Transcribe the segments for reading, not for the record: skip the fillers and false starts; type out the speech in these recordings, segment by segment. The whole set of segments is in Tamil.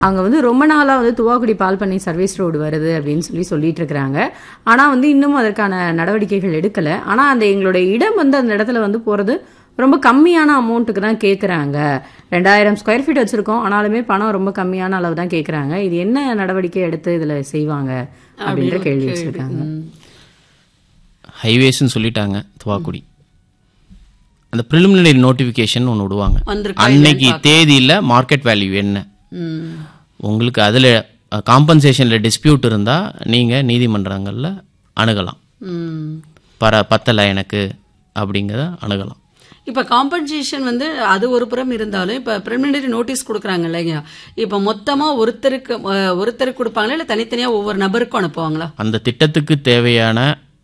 அங்க வந்து ரொம்ப நாளா வந்து துவாக்குடி பால் பண்ணை சர்வீஸ் ரோடு வருது அப்படின்னு சொல்லிட்டு இருக்கிறாங்க. ஆனா வந்து இன்னும் அதற்கான நடவடிக்கைகள் எடுக்கல. ஆனா அந்த எங்களுடைய இடம் வந்து அந்த இடத்துல வந்து போறது ரொம்ப கம்மியான அமௌண்ட்டுக்கு தான் கேட்குறாங்க. 2000 ஸ்கொயர் ஃபீட் வச்சிருக்கோம். ஆனாலுமே பணம் ரொம்ப கம்மியான அளவு தான் கேட்குறாங்க. இது என்ன நடவடிக்கை எடுத்து இதுல செய்வாங்க அப்படின்ற கேள்வி வச்சிருக்காங்க. ஹைவேஸ்ன்னு சொல்லிட்டாங்க துவாக்குடி. அந்த ப்ரிலிமினரி நோட்டிஃபிகேஷன் ஒன்று விடுவாங்க. அன்னைக்கு தேதியில் மார்க்கெட் வேல்யூ என்ன, உங்களுக்கு அதில் காம்பன்சேஷனில் டிஸ்பியூட் இருந்தால் நீங்கள் நீதிமன்றங்களில் அணுகலாம். பத்தலை எனக்கு அப்படிங்கிறத அணுகலாம். இப்போ காம்பன்சேஷன் வந்து அது ஒரு புறம் இருந்தாலும் இப்போ ப்ரிலிமினரி நோட்டீஸ் கொடுக்குறாங்க இல்லைங்க, இப்போ மொத்தமாக ஒருத்தருக்கு கொடுப்பாங்களா இல்லை தனித்தனியாக ஒவ்வொரு நபருக்கும் அனுப்புவாங்களா? அந்த திட்டத்துக்கு தேவையான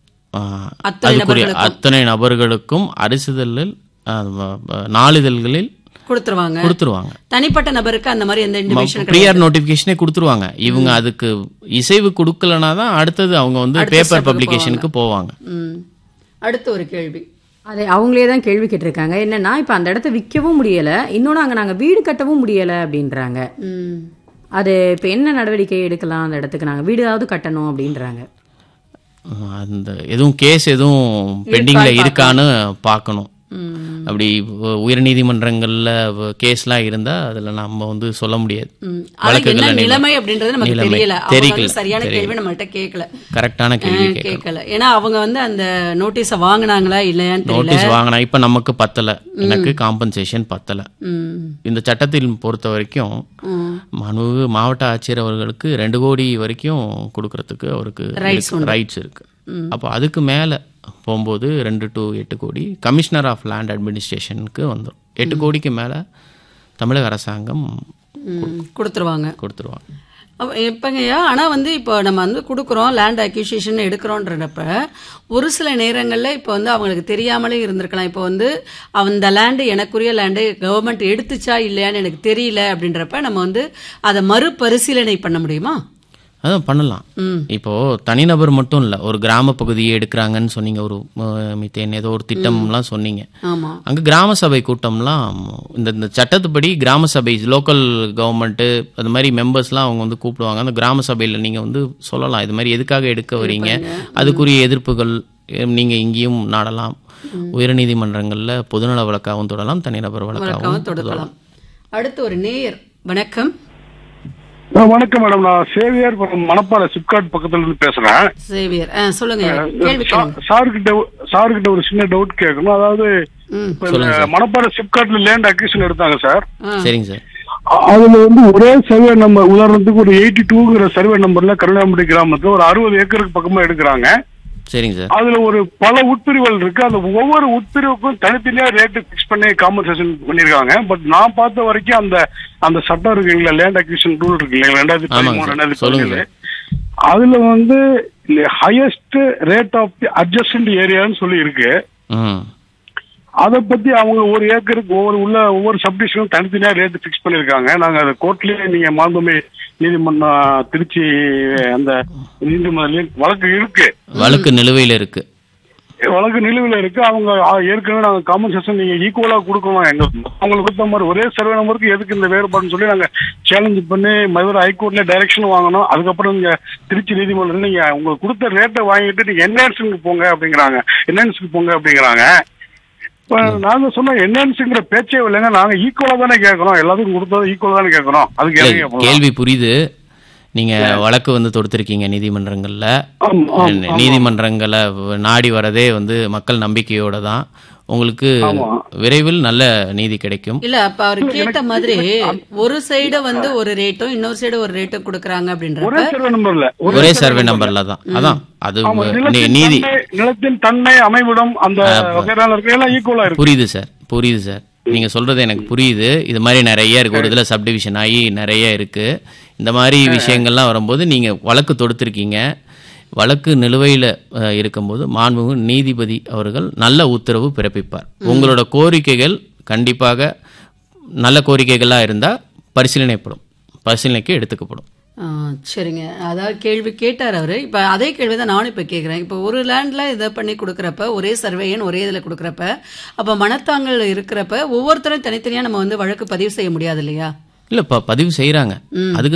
அத்தனை நபர்களுக்கும் அரசிதழில் நாளிதழ்களில் கொடுத்துருவாங்க. தனிப்பட்ட நபருக்கு அந்த மாதிரி எந்த இன்டிமேஷன் ப்ரியர் நோட்டிபிகேஷனே கொடுத்துருவாங்க. இவங்க அதுக்கு இசைவு கொடுக்கலனா தான் அடுத்தது அவங்க வந்து பேப்பர் பப்ளிகேஷனுக்கு போவாங்க. அடுத்த ஒரு கேள்வி, அதை அவங்களே தான் கேள்வி கேட்டிருக்காங்க. என்னன்னா இப்போ அந்த இடத்த விற்கவும் முடியல, இன்னொன்று அங்கே நாங்கள் வீடு கட்டவும் முடியலை அப்படின்றாங்க. அது இப்போ என்ன நடவடிக்கை எடுக்கலாம்? அந்த இடத்துக்கு நாங்கள் வீடாவது கட்டணும் அப்படின்றாங்க. அந்த எதுவும் கேஸ் எதுவும் பெண்டிங்ல இருக்கான்னு பார்க்கணும். அப்படி உயர்நீதிமன்றங்கள்ல கேஸ்லாம் இருந்தா அதுல நம்ம வந்து சொல்ல முடியாது. நிலைமை அப்படின்றது நமக்கு தெரியல. சரியான கேள்வி நம்மள்ட்ட கேட்கல, கரெக்டான கேள்வி கேட்கல. ஏன்னா அவங்க வந்து அந்த நோட்டீஸை வாங்கினாங்களா இல்லையான்னு நோட்டீஸ் வாங்கினா இப்ப நமக்கு பத்தல, எனக்கு காம்பன்சேஷன் பத்தல. இந்த சட்டத்தில் பொறுத்த வரைக்கும் மாவட்ட ஆட்சியர் அவர்களுக்கு 2 கோடி வரைக்கும் கொடுக்கறதுக்கு அவருக்கு ரைட்ஸ் இருக்கு. அப்போ அதுக்கு மேல போகும்போது 2 to 8 கோடி கமிஷனர் ஆஃப் லேண்ட் அட்மினிஸ்ட்ரேஷனுக்கு வந்துடும். 8 கோடிக்கு மேல தமிழக அரசாங்கம் கொடுத்துருவாங்க. எப்பங்கய்யா, ஆனால் வந்து இப்போ நம்ம வந்து கொடுக்குறோம், லேண்ட் அக்யூசியேஷன் எடுக்கிறோன்றப்ப ஒரு சில நேரங்களில் இப்போ வந்து அவங்களுக்கு தெரியாமலே இருந்திருக்கலாம். இப்போ வந்து அந்த லேண்டு எனக்குரிய லேண்டு கவர்மெண்ட் எடுத்துச்சா இல்லையான்னு எனக்கு தெரியல அப்படின்றப்ப நம்ம வந்து அதை மறுபரிசீலனை பண்ண முடியுமா? அதான் பண்ணலாம். இப்போ தனிநபர் மட்டும் இல்ல, ஒரு கிராம பகுதியை எடுக்கிறாங்கன்னு சொன்னீங்க, ஒரு மித்தேன் ஏதோ ஒரு திட்டம்லாம் சொன்னீங்க. அங்க கிராம சபை கூட்டம்லாம் இந்த சட்டத்துப்படி கிராம சபை லோக்கல் கவர்மெண்ட் அது மாதிரி மெம்பர்ஸ்லாம் அவங்க வந்து கூப்பிடுவாங்க. அந்த கிராம சபையில நீங்க வந்து சொல்லலாம், இது மாதிரி எதுக்காக எடுக்க வரீங்க, அதுக்குரிய எதிர்ப்புகள் நீங்க இங்கேயும் நாடலாம். உயர்நீதிமன்றங்கள்ல பொதுநல வழக்காகவும் தொடரலாம், தனிநபர் வழக்காகவும் தொடரலாம். அடுத்து ஒரு நேயர். வணக்கம். வணக்கம் மேடம், நான் சேவியர் மணப்பாறை சிப்காட் பக்கத்துல இருந்து பேசுறேன். சேவியர் சொல்லுங்க. சார்கிட்ட ஒரு சின்ன டவுட் கேட்கணும். அதாவது மணப்பாறை சிப்காட்ல லேண்ட் அக்விசிஷன் எடுத்தாங்க சார். சரிங்க சார். அதுல வந்து ஒரே சர்வே நம்பர், உதாரணத்துக்கு ஒரு 82ங்கிற சர்வே நம்பர்ல கருணாம்பட்டி கிராமத்துல ஒரு 60 ஏக்கருக்கு பக்கமா எடுக்கிறாங்க. சரிங்க சார். அதுல ஒரு பல உட்பிரிவுகள் இருக்கு. அந்த ஒவ்வொரு உட்பிரிவுக்கும் தனித்தனியா ரேட்டு பிக்ஸ் பண்ணி காம்பன்சேஷன் பண்ணிருக்காங்க. பட் நான் பார்த்த வரைக்கும் அந்த சட்டம் இருக்குங்களா, லேண்ட் அக்விசிஷன் ரூல் இருக்கு இல்லைங்களா, 2013 அதுல வந்து ஹையஸ்ட் ரேட் ஆஃப் தி அட்ஜஸ்டன்ட் ஏரியான்னு சொல்லி இருக்கு. அதை பத்தி அவங்க ஒரு ஏக்கருக்கு ஒவ்வொரு சப்டிஷனும் தனித்தனியா ரேட்டு பிக்ஸ் பண்ணிருக்காங்க. நாங்க அதை கோர்ட்லயே, நீங்க மாண்புமை நீதிமன்றம் திருச்சி அந்த நீதிமன்றம் வழக்கு நிலுவையில் இருக்கு. அவங்க ஏற்கனவே நாங்க காம்பன்சேஷன் நீங்க ஈக்குவலா கொடுக்கணும், அவங்களுக்கு கொடுத்த மாதிரி ஒரே சர்வே நம்பருக்கு எதுக்கு இந்த வேறுபாடுன்னு சொல்லி நாங்க சேலஞ்ச் பண்ணி மதுரை ஹைகோர்ட்ல டைரக்ஷன் வாங்கணும். அதுக்கப்புறம் நீங்க திருச்சி நீதிமன்றம் நீங்க உங்களுக்கு கொடுத்த ரேட்டை வாங்கிட்டு நீங்க என்ஹான்ஸுக்கு போங்க அப்படிங்கிறாங்க. நாங்க சொன்ன என்ஹான்ஸுங்கிற பேச்சே இல்லைங்க, நாங்க ஈக்குவலா தானே கேட்கறோம், எல்லாத்துக்கும் கொடுத்தது ஈக்குவலா தானே கேட்கறோம். அதுக்கு கேள்வி புரியுது. நீங்க வழக்கு வந்து தொடுத்திருக்கீங்க நீதிமன்றங்கள்ல. நீதிமன்றங்களை நாடி வரதே வந்து மக்கள் நம்பிக்கையோட தான். உங்களுக்கு விரைவில் நல்ல நீதி கிடைக்கும். இல்ல அப்ப அவர் கேட்ட மாதிரி ஒரு சைடு வந்து ஒரு ரேட்டும் இன்னொரு சைடு ஒரு ரேட்டும் கொடுக்கறாங்க அப்படின்றப்ப ஒரே சர்வே நம்பர்ல தான். அதான் அது நீதி நிலத்தின் தன்மை அமைவிடம் அந்த வகையெல்லாம் ஈக்குவலா இருக்கு. புரியுது சார், நீங்க சொல்றது எனக்கு புரியுது. இது மாதிரி நிறைய இருக்கு, ஒரு இதுல சப்டிவிஷன் ஆகி நிறைய இருக்கு. இந்த மாதிரி விஷயங்கள்லாம் வரும்போது நீங்க வழக்கு தொடுத்திருக்கீங்க. வழக்கு நிலுவையில் இருக்கும்போது மாண்புமிகு நீதிபதி அவர்கள் நல்ல உத்தரவு பிறப்பிப்பார். உங்களோட கோரிக்கைகள் கண்டிப்பாக நல்ல கோரிக்கைகளாக இருந்தால் பரிசீலனைக்கு எடுத்துக்கப்படும். சரிங்க. அதாவது கேள்வி கேட்டார் அவர். இப்போ அதே கேள்வி தான் நானும் இப்போ கேட்குறேன். இப்போ ஒரு லேண்டில் இதை பண்ணி கொடுக்குறப்ப ஒரே சர்வேயன் ஒரே இதில் கொடுக்குறப்ப அப்போ மனத்தாங்கல் இருக்கிறப்ப ஒவ்வொருத்தரும் தனித்தனியாக நம்ம வந்து வழக்கு பதிவு செய்ய முடியாது இல்லையா? இல்ல பதிவு செய்யறாங்க. அதுக்கு